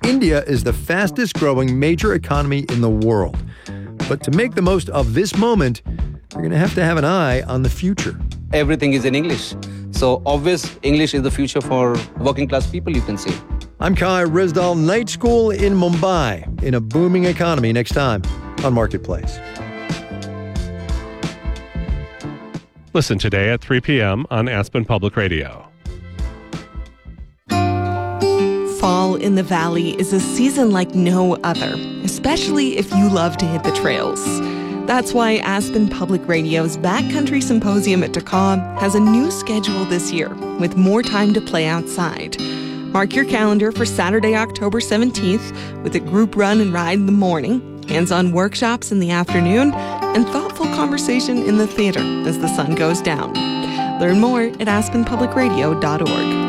India is the fastest growing major economy in the world. But to make the most of this moment, you're going to have an eye on the future. Everything is in English. So obvious English is the future for working class people, you can say. I'm Kai Rizdal, Night School in Mumbai, in a booming economy, next time on Marketplace. Listen today at 3 p.m. on Aspen Public Radio. Fall in the Valley is a season like no other, especially if you love to hit the trails. That's why Aspen Public Radio's Backcountry Symposium at DeKalb has a new schedule this year, with more time to play outside. Mark your calendar for Saturday, October 17th, with a group run and ride in the morning, hands-on workshops in the afternoon, and thoughtful conversation in the theater as the sun goes down. Learn more at aspenpublicradio.org.